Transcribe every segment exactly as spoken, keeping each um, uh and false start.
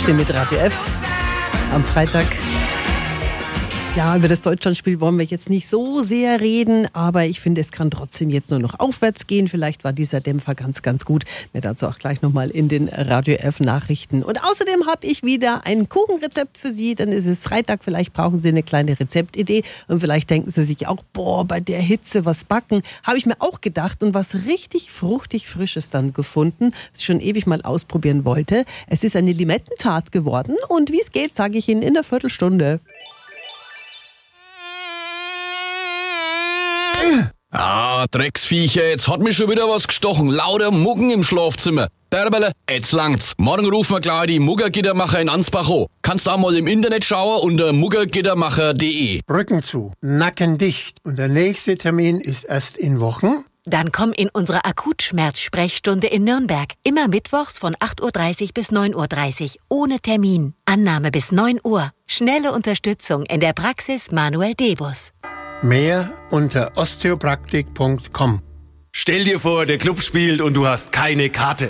Aufstehen mit Radio F am Freitag. Ja, über das Deutschlandspiel wollen wir jetzt nicht so sehr reden, aber ich finde, es kann trotzdem jetzt nur noch aufwärts gehen. Vielleicht war dieser Dämpfer ganz, ganz gut. Mehr dazu auch gleich nochmal in den Radio F Nachrichten. Und außerdem habe ich wieder ein Kuchenrezept für Sie. Dann ist es Freitag, vielleicht brauchen Sie eine kleine Rezeptidee und vielleicht denken Sie sich auch, boah, bei der Hitze was backen. Habe ich mir auch gedacht und was richtig fruchtig Frisches dann gefunden, was ich schon ewig mal ausprobieren wollte. Es ist eine Limettentat geworden und wie es geht, sage ich Ihnen in einer Viertelstunde. Ah, Drecksviecher, jetzt hat mich schon wieder was gestochen. Lauter Muggen im Schlafzimmer. Derbele, jetzt langt's. Morgen rufen wir gleich die Muggergittermacher in Ansbach an. Kannst auch mal im Internet schauen unter muggergittermacher punkt de. Rücken zu, Nacken dicht. Und der nächste Termin ist erst in Wochen. Dann komm in unsere Akutschmerz-Sprechstunde in Nürnberg. Immer mittwochs von acht Uhr dreißig bis neun Uhr dreißig. Ohne Termin. Annahme bis neun Uhr. Schnelle Unterstützung in der Praxis Manuel Debus. Mehr unter osteopraktik punkt com. Stell dir vor, der Club spielt und du hast keine Karte.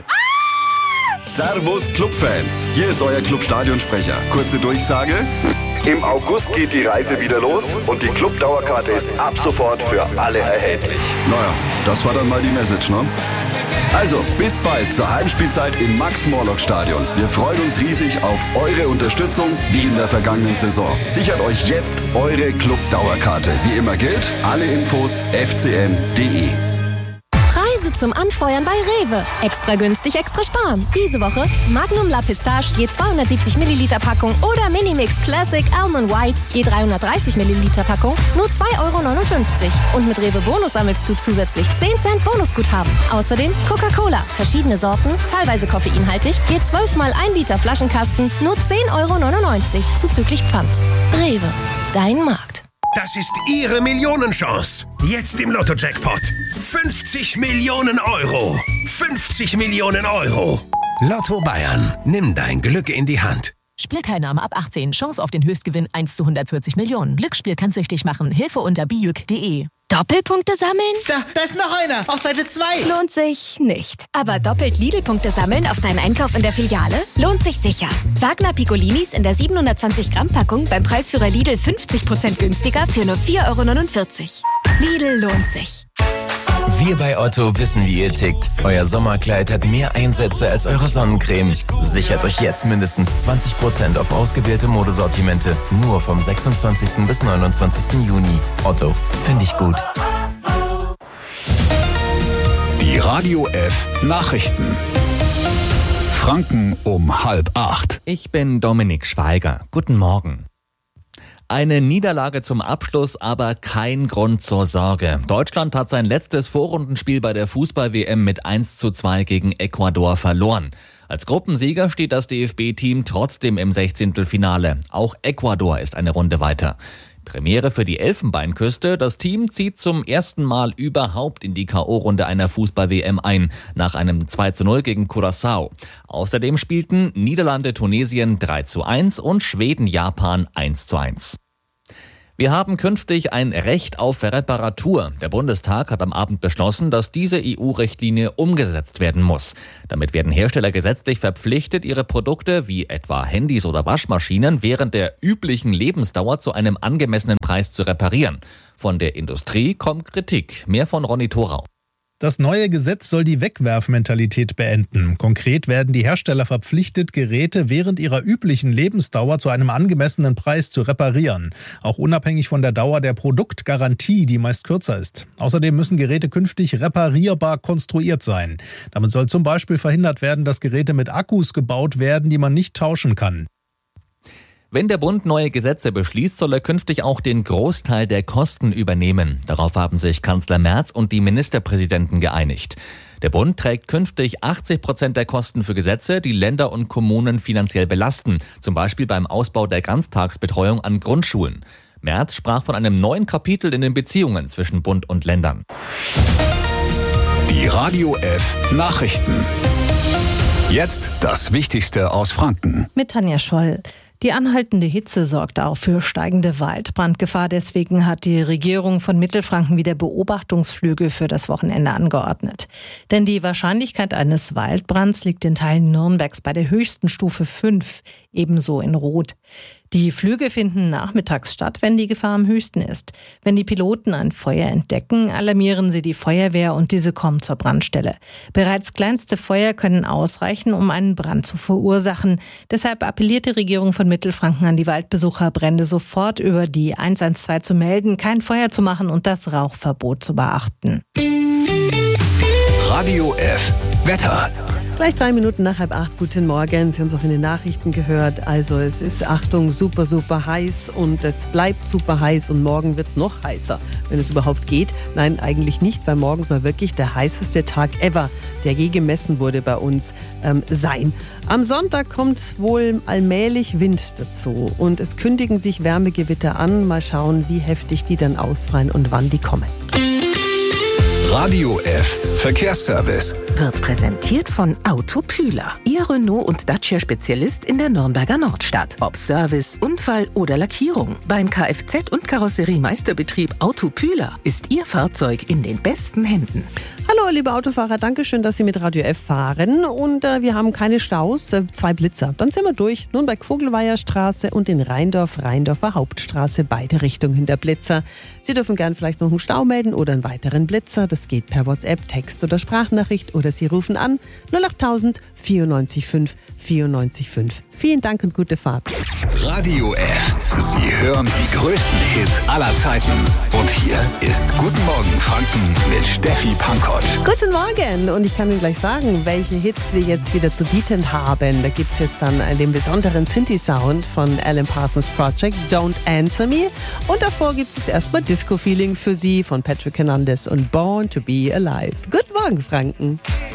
Ah! Servus Clubfans, hier ist euer Club-Stadionsprecher. Kurze Durchsage. Im August geht die Reise wieder los und die Club-Dauerkarte ist ab sofort für alle erhältlich. Naja, das war dann mal die Message, ne? Also, bis bald zur Heimspielzeit im Max-Morlock-Stadion. Wir freuen uns riesig auf eure Unterstützung, wie in der vergangenen Saison. Sichert euch jetzt eure Club-Dauerkarte. Wie immer gilt, alle Infos f c n punkt de. Preise zum Anfeuern bei Rewe. Extra günstig, extra sparen. Diese Woche Magnum La Pistache je zweihundertsiebzig Milliliter Packung oder Minimix Classic Almond White je dreihundertdreißig Milliliter Packung nur zwei Euro neunundfünfzig. Und mit Rewe Bonus sammelst du zusätzlich zehn Cent Bonusguthaben. Außerdem Coca-Cola, verschiedene Sorten, teilweise koffeinhaltig, je zwölf mal ein Liter Flaschenkasten nur zehn Euro neunundneunzig zuzüglich Pfand. Rewe, dein Markt. Das ist Ihre Millionenchance. Jetzt im Lotto-Jackpot. fünfzig Millionen Euro. fünfzig Millionen Euro. Lotto Bayern. Nimm dein Glück in die Hand. Spielteilnahme ab achtzehn. Chance auf den Höchstgewinn eins zu hundertvierzig Millionen. Glücksspiel kann süchtig machen. Hilfe unter bijuk punkt de. Doppelpunkte sammeln? Da, da ist noch einer. Auf Seite zwei. Lohnt sich nicht. Aber doppelt Lidl-Punkte sammeln auf deinen Einkauf in der Filiale? Lohnt sich sicher. Wagner Piccolinis in der siebenhundertzwanzig Gramm Packung beim Preisführer Lidl fünfzig Prozent günstiger für nur vier Euro neunundvierzig. Lidl lohnt sich. Wir bei Otto wissen, wie ihr tickt. Euer Sommerkleid hat mehr Einsätze als eure Sonnencreme. Sichert euch jetzt mindestens zwanzig Prozent auf ausgewählte Modesortimente. Nur vom sechsundzwanzigsten bis neunundzwanzigsten Juni. Otto, finde ich gut. Die Radio F Nachrichten. Franken um halb acht. Ich bin Dominik Schweiger. Guten Morgen. Eine Niederlage zum Abschluss, aber kein Grund zur Sorge. Deutschland hat sein letztes Vorrundenspiel bei der Fußball-W M mit eins zu zwei gegen Ecuador verloren. Als Gruppensieger steht das D F B-Team trotzdem im Sechzehntelfinale. Auch Ecuador ist eine Runde weiter. Premiere für die Elfenbeinküste. Das Team zieht zum ersten Mal überhaupt in die K O-Runde einer Fußball-W M ein, nach einem zwei zu null gegen Curaçao. Außerdem spielten Niederlande-Tunesien drei zu eins und Schweden-Japan eins zu eins. Wir haben künftig ein Recht auf Reparatur. Der Bundestag hat am Abend beschlossen, dass diese E U-Richtlinie umgesetzt werden muss. Damit werden Hersteller gesetzlich verpflichtet, ihre Produkte wie etwa Handys oder Waschmaschinen während der üblichen Lebensdauer zu einem angemessenen Preis zu reparieren. Von der Industrie kommt Kritik. Mehr von Ronny Thorau. Das neue Gesetz soll die Wegwerfmentalität beenden. Konkret werden die Hersteller verpflichtet, Geräte während ihrer üblichen Lebensdauer zu einem angemessenen Preis zu reparieren. Auch unabhängig von der Dauer der Produktgarantie, die meist kürzer ist. Außerdem müssen Geräte künftig reparierbar konstruiert sein. Damit soll zum Beispiel verhindert werden, dass Geräte mit Akkus gebaut werden, die man nicht tauschen kann. Wenn der Bund neue Gesetze beschließt, soll er künftig auch den Großteil der Kosten übernehmen. Darauf haben sich Kanzler Merz und die Ministerpräsidenten geeinigt. Der Bund trägt künftig achtzig Prozent der Kosten für Gesetze, die Länder und Kommunen finanziell belasten. Zum Beispiel beim Ausbau der Ganztagsbetreuung an Grundschulen. Merz sprach von einem neuen Kapitel in den Beziehungen zwischen Bund und Ländern. Die Radio F Nachrichten. Jetzt das Wichtigste aus Franken. Mit Tanja Scholl. Die anhaltende Hitze sorgt auch für steigende Waldbrandgefahr. Deswegen hat die Regierung von Mittelfranken wieder Beobachtungsflüge für das Wochenende angeordnet. Denn die Wahrscheinlichkeit eines Waldbrands liegt in Teilen Nürnbergs bei der höchsten Stufe fünf, ebenso in Rot. Die Flüge finden nachmittags statt, wenn die Gefahr am höchsten ist. Wenn die Piloten ein Feuer entdecken, alarmieren sie die Feuerwehr und diese kommt zur Brandstelle. Bereits kleinste Feuer können ausreichen, um einen Brand zu verursachen. Deshalb appelliert die Regierung von Mittelfranken an die Waldbesucher, Brände sofort über die eins eins zwei zu melden, kein Feuer zu machen und das Rauchverbot zu beachten. Radio F. Wetter. Gleich drei Minuten nach halb acht. Guten Morgen. Sie haben es auch in den Nachrichten gehört. Also es ist, Achtung, super, super heiß und es bleibt super heiß und morgen wird es noch heißer, wenn es überhaupt geht. Nein, eigentlich nicht, weil morgen soll wirklich der heißeste Tag ever, der je gemessen wurde bei uns, ähm, sein. Am Sonntag kommt wohl allmählich Wind dazu und es kündigen sich Wärmegewitter an. Mal schauen, wie heftig die dann ausfallen und wann die kommen. Radio F. Verkehrsservice. Wird präsentiert von Autopühler. Ihr Renault- und Dacia-Spezialist in der Nürnberger Nordstadt. Ob Service, Unfall oder Lackierung. Beim Kfz- und Karosseriemeisterbetrieb Autopühler ist Ihr Fahrzeug in den besten Händen. Hallo liebe Autofahrer, danke schön, dass Sie mit Radio F fahren und äh, wir haben keine Staus, äh, zwei Blitzer. Dann sind wir durch. Nürnberg-Vogelweiher-Straße und in Rheindorf-Rheindorfer Hauptstraße, beide Richtungen der Blitzer. Sie dürfen gern vielleicht noch einen Stau melden oder einen weiteren Blitzer. Das geht per WhatsApp, Text oder Sprachnachricht oder Sie rufen an null acht null null vierundneunzig fünf vierundneunzig fünf. Vielen Dank und gute Fahrt. Radio F. Sie hören die größten Hits aller Zeiten. Und hier ist Guten Morgen Franken mit Steffi Pankott. Guten Morgen und ich kann Ihnen gleich sagen, welche Hits wir jetzt wieder zu bieten haben. Da gibt es jetzt dann den besonderen Synthi-Sound von Alan Parsons Project, Don't Answer Me. Und davor gibt es jetzt erstmal Disco-Feeling für Sie von Patrick Hernandez und Born to be Alive. Guten Morgen Franken.